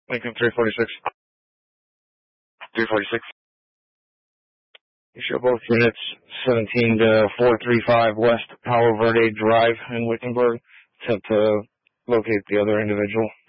Lincoln 346. 346. You show both units 17 to 435 West Palo Verde Drive in Wickenburg. Attempt to locate the other individual.